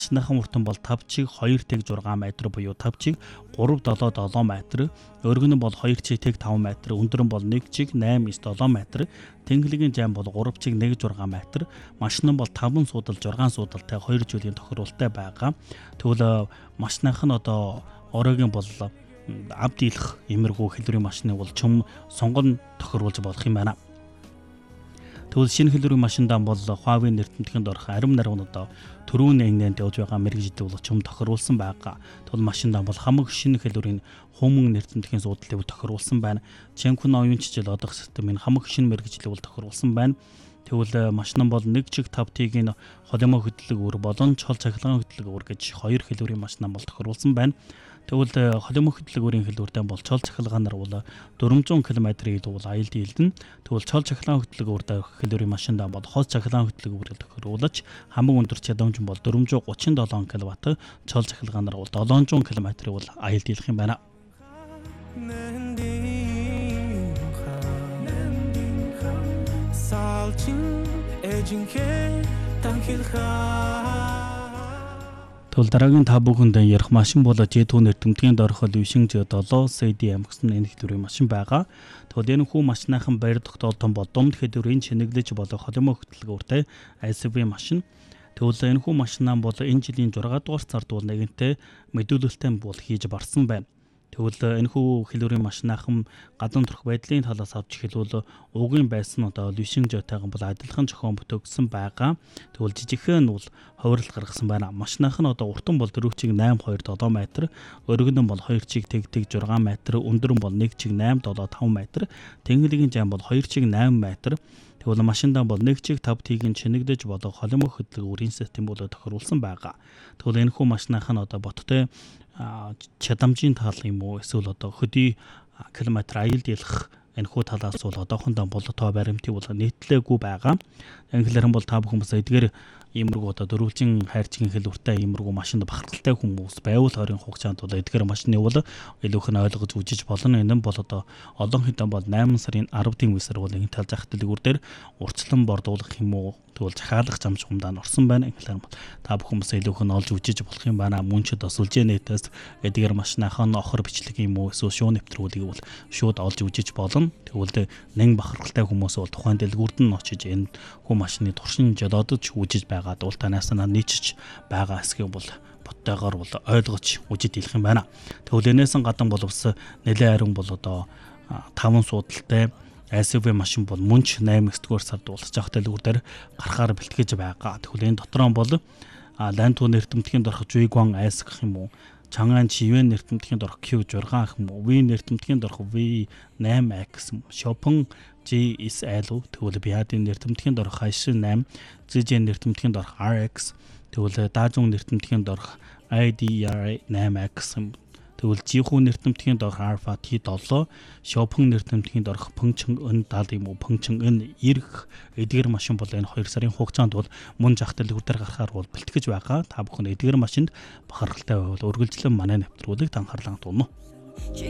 Машиныхан уртан бол 5 чиг 2.6 метр буюу 5 чиг 3.77 метр, өргөн нь бол 2 чиг 5 метр, өндөр нь бол 1 чиг 8.7 метр, тэнхлэгийн жам бол 3 чиг 1.6 метр, машин нь бол 5 суудал 6 суудалтай 2 жилийн тохируулалттай байгаа. Тэгвэл машиных нь одоо оройгийн бол авд дийлэх иймэрхүү хэлбэрийн машины бол чум сонгон тохируулж болох юм байна. Тэгвэл шинэ хэлбэрийн машиндаа бол Huawei нэртэмтгэнд орох арим нарийн одоо төрүүн нэгнэнд явж байгаа мэрэгжил бол чум тохируулсан байгаа. Тэгвэл машиндаа бол хамаг шинэ хэлбэрийн хүмүн нэртэмтгэхийн суудлыг тохируулсан байна. Ченкун оюунчил одох системийн хамаг шинэ мэрэгжил бол тохируулсан байна. Тэгвэл машин бол 1 чиг 5 тигийн холимоо хөдлөг өр болон чол цахилгаан хөдлөг өр гэж хоёр хэлбэрийн машин бол тохируулсан байна. Тэгвэл холимоо хөдлөг өрийн хэлбэртэй бол чол цахилгаанаар бол 400 км-ийн хэл бол аялал дийлдэн. Тэгвэл чол цахилгаан хөдлөг өртэй хэлбэрийн машиндаа бол хол цахилгаан хөдлөг өрөөр тохируулж хамаг өндөр чадамж бол 437 кW, чол цахилгаанаар бол 700 км бол аялал дийлэх юм байна. Тэгвэл дараагийн та бүхэнд ярих машин бол J2 нэртэмтгэнд орох Wishing J7 CDM гэсэн энэ хэлбэрийн машин байгаа. Тэгвэл энэ хүү машиныхан баяр тогтоолтон бол дунд хэлбэрийн чинэглэж болох холимоо хөтөлгөөртэй SUV машин. Тэгвэл энэ хүү машинаа бол энэ жилийн 6 дугаар сард бол нэгэнтээ мэдүүлэлтэн бол хийж барсан байна. Тэгвэл энэ хүү хэлбэрийн машинахан гадна төрх байдлын талаас авч хэлбэл угийн байсан одоо Wishing J-тайхан бол адилхан зохион бүтээсэн байгаа. Тэгвэл жижигхэн бол хувирал гаргасан байна. Машинахан одоо уртан бол 4 чиг 8.27 метр, өргөн нь бол 2 чиг 6 метр, өндөр нь бол 1 чиг 8.75 метр, тэнхлэгийн жам бол 2 чиг 8 метр. Тэгвэл машиндаа бол 1 чиг 5 тигийн чинэгдэж болох холимоо хөдлөг өрийн систем бол тохируулсан байгаа. Тэгвэл энэ хүү машинахан одоо боттой чадамжийн тал юм уу эсвэл одоо хөдий километр аялал дийлэх энэ хүү талаас бол одоохондоо бол тоо баримтыг бол нийтлээгүй байгаа. Инглээр нь бол та бүхэн бас эдгээр иймэрхүү одоо дөрвөлжин хайрцгийн хэлбэртэй иймэрхүү машинд бахархалтай хүмүүс байвал хорийн хугацаанд бол эдгээр машины бол илүүх нь ойлгож үжиж болно. Энэ нь бол одоо олон хэдэн бол 8 сарын 10-ын үеэр бол энэ тал зах дэлгүүр дээр урьдчилан бордуулах юм уу тэгвэл захиалах зам чухамдаа орсон байна. Инглээр нь та бүхэн бас илүүх нь олж үжиж болох юм байна. Мөн ч бас үлжээнэтээс эдгээр машинахан охор бичлэг юм уу эсвэл шуу нэвтрүүлгийг бол шууд олж үжиж болно. Тэгвэл нэн бахархалтай хүмүүс бол тухайн дэлгүүрд нь очиж энэ хүү машины туршин жолоодож үжиж байгаа бол танаас нийцэж байгаа эсхийг бол боттойгоор бол ойлгож үжиж дийлэх юм байна. Тэгвэл энэс гадна бол бас нэлээд харин бол одоо 5 суудалтай SUV машин бол мөн ч 8-9 сард уулзах жах дэлгүүр дээр гарахаар бэлтгэж байгаа. Тэгвэл энэ дотор нь бол Ланту нэртэмтгэнд орох Juiguan S гэх юм уу, Chang'an Chiyuan нэртэмтгэнд орох Q6 гэх юм уу, V нэртэмтгэнд орох V8X, Chopin GSL, тэгвэл Biadin нэртэмтгэнд орох Haishin 8, Zijian нэртэмтгэнд орох RX, тэгвэл Dazhong нэртэмтгэнд орох IDR 8X, тэгвэл Jihoo нэртэмтгэнд орох Alpha T7, Chopin нэртэмтгэнд орох Pengcheng N70 юм уу, Pengcheng N90 эдгээр машин бол энэ 2 сарын хугацаанд бол мөн зах дэлгүүр дээр гарахаар бол бэлтгэж байгаа. Та бүхэн эдгээр машинд бахархалтай байвал үргэлжлэн манай нэвтрүүлгийг анхаарлаа тунна.